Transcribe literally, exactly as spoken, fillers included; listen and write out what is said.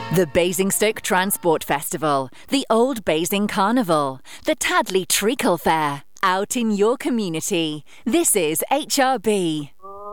The Basingstoke Transport Festival, the Old Basing Carnival, the Tadley Treacle Fair, out in your community. This is H R B.